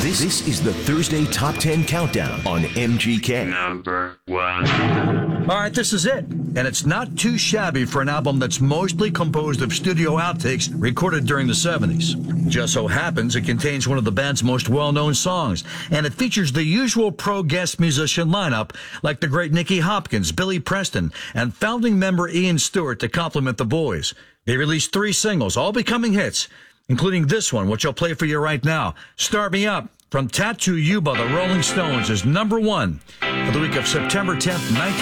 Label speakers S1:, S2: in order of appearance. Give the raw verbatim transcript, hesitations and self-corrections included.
S1: This, this is the Thursday Top ten Countdown on M G K.
S2: Number one.
S3: All right, this is it. And it's not too shabby for an album that's mostly composed of studio outtakes recorded during the seventies. Just so happens it contains one of the band's most well-known songs, and it features the usual pro guest musician lineup like the great Nicky Hopkins, Billy Preston, and founding member Ian Stewart to complement the boys. They released three singles, all becoming hits, including this one, which I'll play for you right now. Start Me Up from Tattoo You by the Rolling Stones is number one for the week of September tenth, nineteen